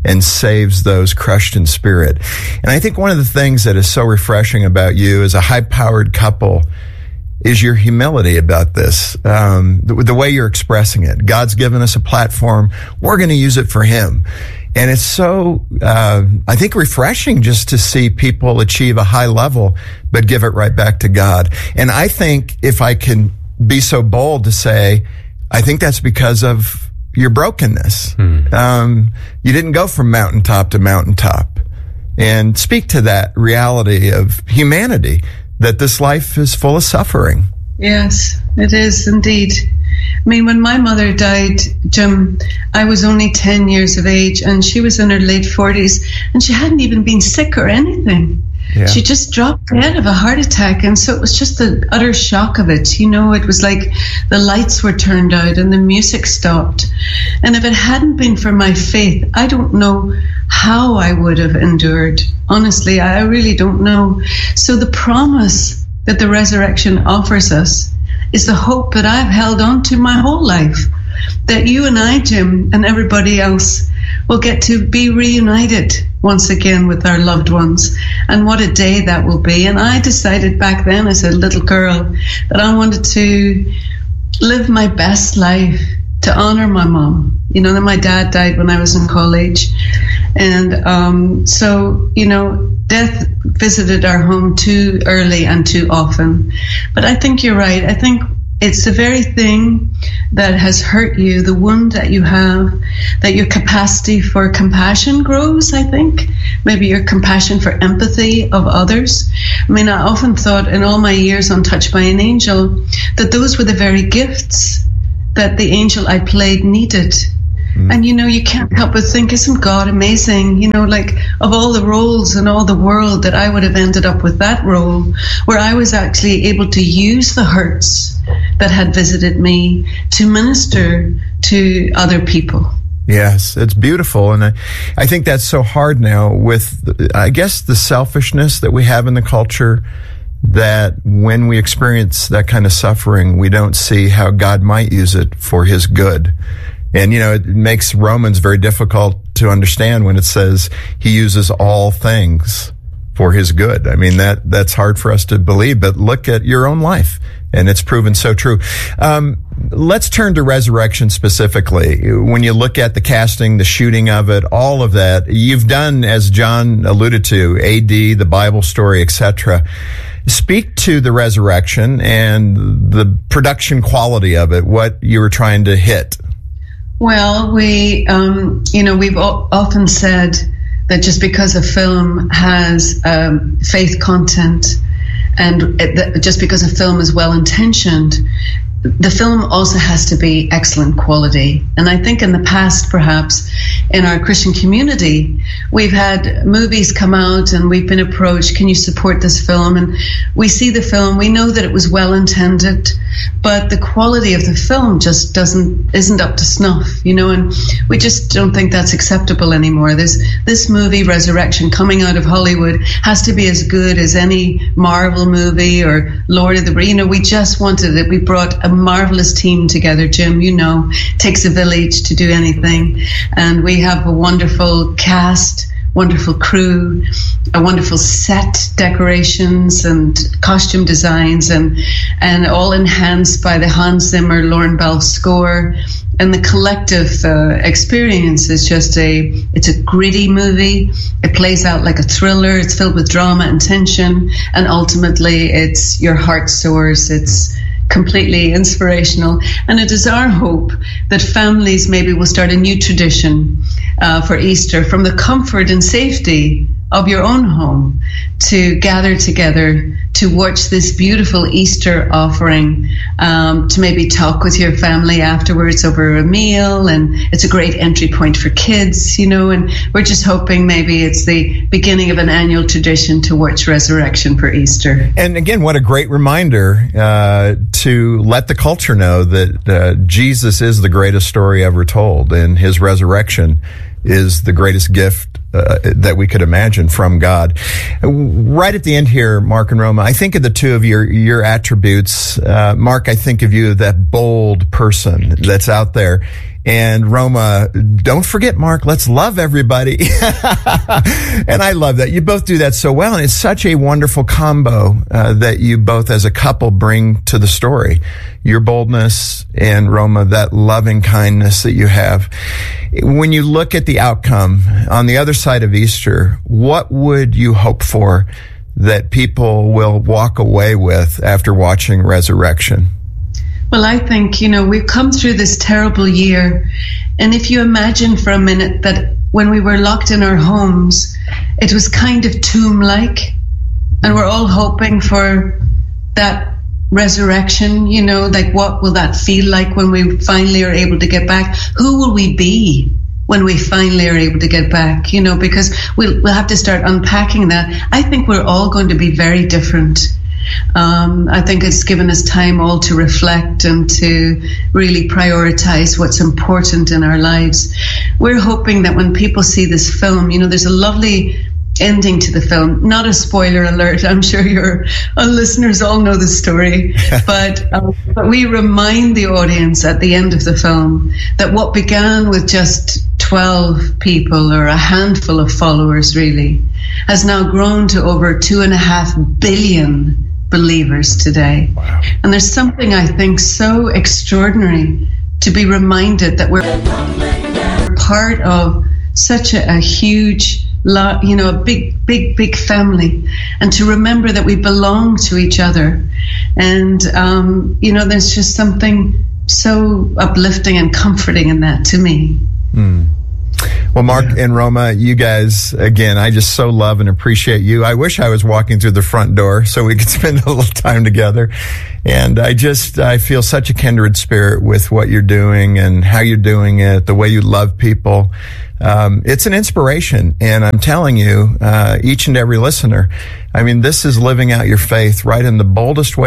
and saves those crushed in spirit. And I think one of the things that is so refreshing about you as a high-powered couple is your humility about this, the way you're expressing it. God's given us a platform. We're going to use it for Him. And it's so, I think, refreshing just to see people achieve a high level, but give it right back to God. And I think, if I can be so bold to say, I think that's because of your brokenness. You didn't go from mountaintop to mountaintop. And speak to that reality of humanity, that this life is full of suffering. Yes, it is indeed. I mean, when my mother died, Jim, I was only 10 years of age, and she was in her late 40s, and she hadn't even been sick or anything. Yeah. She just dropped dead of a heart attack, and so it was just the utter shock of it. You know, it was like the lights were turned out and the music stopped. And if it hadn't been for my faith, I don't know how I would have endured. Honestly, I really don't know. So the promise that the resurrection offers us is the hope that I've held on to my whole life, that you and I, Jim, and everybody else will get to be reunited once again with our loved ones. And what a day that will be. And I decided back then as a little girl that I wanted to live my best life to honor my mom. You know, then my dad died when I was in college. And so, you know, death visited our home too early and too often. But I think you're right. I think it's the very thing that has hurt you, the wound that you have, that your capacity for compassion grows, I think. Maybe your compassion for empathy of others. I mean, I often thought in all my years on Touched by an Angel that those were the very gifts that the angel I played needed. And, you know, you can't help but think, isn't God amazing? You know, like, of all the roles in all the world, that I would have ended up with that role where I was actually able to use the hurts that had visited me to minister to other people. Yes, it's beautiful. And I think that's so hard now with, I guess, the selfishness that we have in the culture, that when we experience that kind of suffering, we don't see how God might use it for His good. And, you know, it makes Romans very difficult to understand when it says He uses all things for His good. I mean, that's hard for us to believe, but look at your own life, and it's proven so true. Let's turn to Resurrection specifically. When you look at the casting, the shooting of it, all of that, you've done, as John alluded to, AD, the Bible story, etc. Speak to the Resurrection and the production quality of it, what you were trying to hit. Well, we've often said that just because a film has faith content, and just because a film is well-intentioned, the film also has to be excellent quality. And I think in the past, perhaps, in our Christian community, we've had movies come out and we've been approached, can you support this film? And we see the film, we know that it was well intended, but the quality of the film just isn't up to snuff, you know, and we just don't think that's acceptable anymore. This movie, Resurrection, coming out of Hollywood, has to be as good as any Marvel movie or Lord of the Rings. You know, we just wanted it. We brought a marvelous team together, Jim. You know, it takes a village to do anything. And we have a wonderful cast, wonderful crew, a wonderful set decorations and costume designs, and all enhanced by the Hans Zimmer, Lauren Balfe score. And the collective experience is just it's a gritty movie. It plays out like a thriller. It's filled with drama and tension. And ultimately, it's your heart soars. It's completely inspirational. And it is our hope that families maybe will start a new tradition for Easter, from the comfort and safety of your own home, to gather together to watch this beautiful Easter offering, to maybe talk with your family afterwards over a meal. And it's a great entry point for kids, you know, and we're just hoping maybe it's the beginning of an annual tradition to watch Resurrection for Easter. And again, what a great reminder to let the culture know that Jesus is the greatest story ever told, and His resurrection is the greatest gift that we could imagine from God. Right at the end here, Mark and Roma, I think of the two of your attributes. Mark, I think of you as that bold person that's out there. And Roma, don't forget, Mark, let's love everybody. And I love that. You both do that so well. And it's such a wonderful combo that you both as a couple bring to the story. Your boldness and Roma, that loving kindness that you have. When you look at the outcome on the other side of Easter, what would you hope for that people will walk away with after watching Resurrection? Well, I think, we've come through this terrible year. And if you imagine for a minute that when we were locked in our homes, it was kind of tomb-like, and we're all hoping for that resurrection, like what will that feel like when we finally are able to get back? Who will we be when we finally are able to get back? Because we'll have to start unpacking that. I think we're all going to be very different. I think it's given us time all to reflect and to really prioritize what's important in our lives. We're hoping that when people see this film, there's a lovely ending to the film. Not a spoiler alert. I'm sure your listeners all know the story, but we remind the audience at the end of the film that what began with just 12 people or a handful of followers really has now grown to over 2.5 billion believers today. Wow. And there's something I think so extraordinary to be reminded that we're part of such a huge lot, a big family, and to remember that we belong to each other. And, there's just something so uplifting and comforting in that to me. Well, Mark and Roma, you guys, again, I just so love and appreciate you. I wish I was walking through the front door so we could spend a little time together. And I feel such a kindred spirit with what you're doing and how you're doing it, the way you love people. It's an inspiration. And I'm telling you, each and every listener, this is living out your faith right in the boldest way